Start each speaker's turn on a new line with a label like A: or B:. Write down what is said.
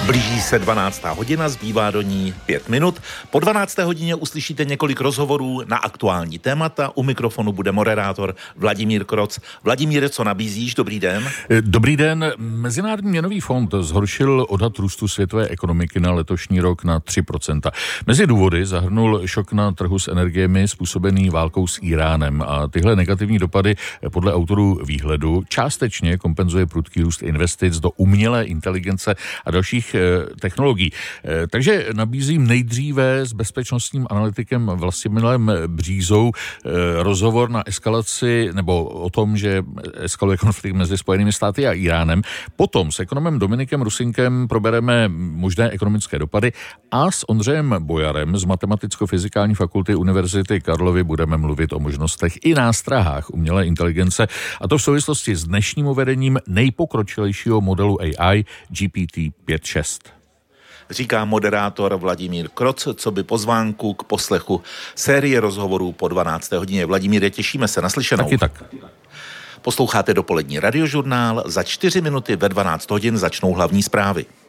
A: Blíží se 12. hodina, zbývá do ní 5 minut. Po 12. hodině uslyšíte několik rozhovorů na aktuální témata. U mikrofonu bude moderátor Vladimír Kroc. Vladimíre, co nabízíš? Dobrý den.
B: Dobrý den. Mezinárodní měnový fond zhoršil odhad růstu světové ekonomiky na letošní rok na 3%. Mezi důvody zahrnul šok na trhu s energiemi způsobený válkou s Íránem a tyhle negativní dopady podle autorů výhledu částečně kompenzuje prudký růst investic do umělé inteligence a dalších technologií. Takže nabízím nejdříve s bezpečnostním analytikem Vlastimilem Břízou rozhovor na eskalaci nebo o tom, že eskaluje konflikt mezi Spojenými státy a Íránem. Potom s ekonomem Dominikem Rusinkem probereme možné ekonomické dopady a s Ondřejem Bojarem z Matematicko-fyzikální fakulty Univerzity Karlovy budeme mluvit o možnostech i nástrahách umělé inteligence, a to v souvislosti s dnešním uvedením nejpokročilejšího modelu AI GPT-5.6.
A: Říká moderátor Vladimír Kroc, co by pozvánku k poslechu série rozhovorů po 12. hodině. Vladimíre, těšíme se, naslyšenou.
B: Taky tak.
A: Posloucháte dopolední radiožurnál, za 4 minuty ve 12 hodin začnou hlavní zprávy.